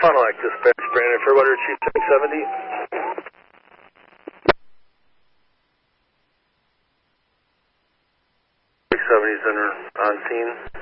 Fond du Lac dispatch, Brandon Fairweather, Chief 1070. Center on scene.